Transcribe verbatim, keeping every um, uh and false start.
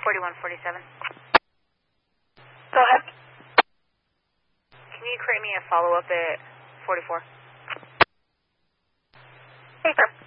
forty-one forty-seven. Go ahead. Can you create me a follow-up at forty-four? Hey, sir.